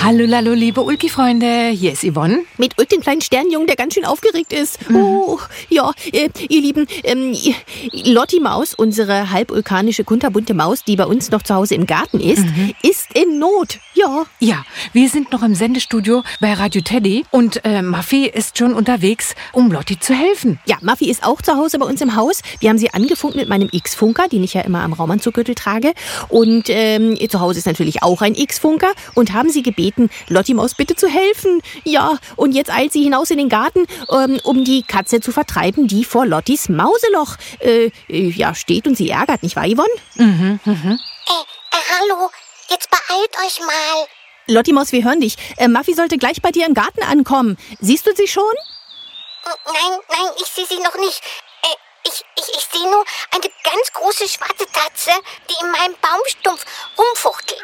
Hallo, liebe Ulki-Freunde, hier ist Yvonne. Mit Ulk, dem kleinen Sternjungen, der ganz schön aufgeregt ist. Oh, ja, ihr Lieben, Lotti Maus, unsere halbulkanische, kunterbunte Maus, die bei uns noch zu Hause im Garten ist, ist in Not. Ja. Ja, wir sind noch im Sendestudio bei Radio Teddy und Muffy ist schon unterwegs, um Lotti zu helfen. Ja, Muffy ist auch zu Hause bei uns im Haus. Wir haben sie angefunkt mit meinem X-Funker, den ich ja immer am Raumanzuggürtel trage. Und zu Hause ist natürlich auch ein X-Funker und haben sie gebeten, Lotti Maus bitte zu helfen. Ja, und jetzt eilt sie hinaus in den Garten, um die Katze zu vertreiben, die vor Lottis Mauseloch steht und sie ärgert, nicht wahr, Yvonne? Hallo, jetzt beeilt euch mal. Lotti Maus, wir hören dich. Muffy sollte gleich bei dir im Garten ankommen. Siehst du sie schon? Nein, ich sehe sie noch nicht. Ich sehe nur eine ganz große schwarze Katze, die in meinem Baumstumpf rumfuchtelt.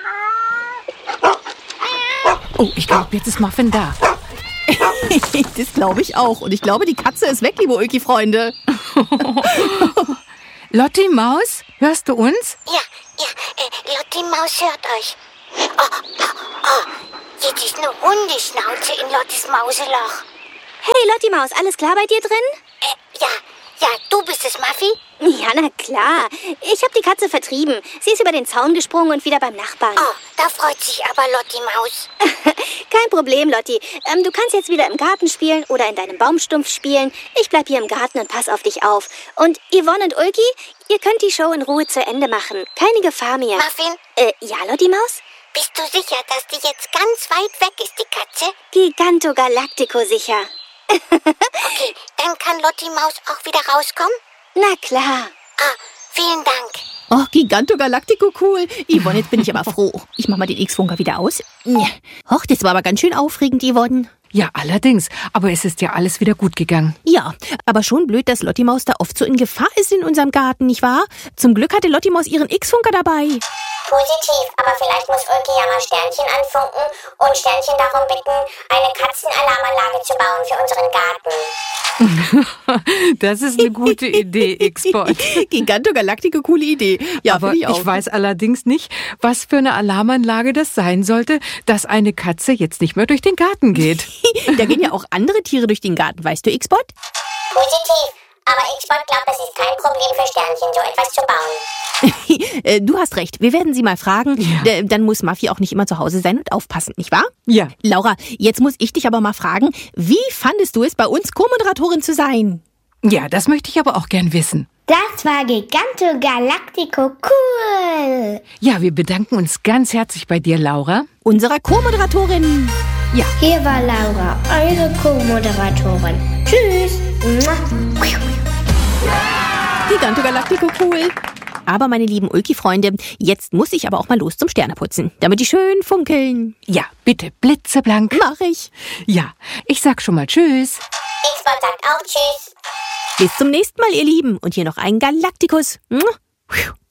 Oh, ich glaube, jetzt ist Muffin da. Das glaube ich auch. Und ich glaube, die Katze ist weg, liebe Ulki-Freunde. Lotti Maus, hörst du uns? Ja, Lotti Maus hört euch. Jetzt ist eine Hundeschnauze in Lottis Mauseloch. Hey, Lotti Maus, alles klar bei dir drin? Ja, du bist es, Muffy? Ja, na klar. Ich habe die Katze vertrieben. Sie ist über den Zaun gesprungen und wieder beim Nachbarn. Oh, da freut sich aber Lotti Maus. Kein Problem, Lotti. Du kannst jetzt wieder im Garten spielen oder in deinem Baumstumpf spielen. Ich bleib hier im Garten und pass auf dich auf. Und Yvonne und Ulki, ihr könnt die Show in Ruhe zu Ende machen. Keine Gefahr mehr. Muffin? Ja, Lotti Maus? Bist du sicher, dass die jetzt ganz weit weg ist, die Katze? Giganto Galactico sicher. Okay, dann kann Lotti Maus auch wieder rauskommen? Na klar. Vielen Dank. Oh, Giganto Galactico, cool. Yvonne, jetzt bin ich aber froh. Ich mach mal den X-Funker wieder aus. Och, das war aber ganz schön aufregend, Yvonne. Ja, allerdings. Aber es ist ja alles wieder gut gegangen. Ja, aber schon blöd, dass Lotti Maus da oft so in Gefahr ist in unserem Garten, nicht wahr? Zum Glück hatte Lotti Maus ihren X-Funker dabei. Positiv, aber vielleicht muss Ulki ja mal Sternchen anfunken und Sternchen darum bitten, eine Katzenalarmanlage zu bauen für unseren Garten. Das ist eine gute Idee, X-Bot. Giganto Galactico, coole Idee. Ja, aber ich auch. Ich weiß allerdings nicht, was für eine Alarmanlage das sein sollte, dass eine Katze jetzt nicht mehr durch den Garten geht. Da gehen ja auch andere Tiere durch den Garten, weißt du, X-Bot? Positiv, aber X-Bot glaubt, es ist kein Problem für Sternchen, so etwas zu bauen. Du hast recht, wir werden sie mal fragen. Ja. Dann muss Muffy auch nicht immer zu Hause sein und aufpassen, nicht wahr? Ja. Laura, jetzt muss ich dich aber mal fragen, wie fandest du es, bei uns Co-Moderatorin zu sein? Ja, das möchte ich aber auch gern wissen. Das war Giganto Galactico cool. Ja, wir bedanken uns ganz herzlich bei dir, Laura. Unserer Co-Moderatorin. Ja. Hier war Laura, eure Co-Moderatorin. Tschüss. Giganto Galactico, cool. Aber meine lieben Ulki-Freunde, jetzt muss ich aber auch mal los zum Sterneputzen, damit die schön funkeln. Ja, bitte, blitzeblank. Mach ich. Ja, ich sag schon mal Tschüss. X-Bot sagt auch Tschüss. Bis zum nächsten Mal, ihr Lieben. Und hier noch ein Galaktikus.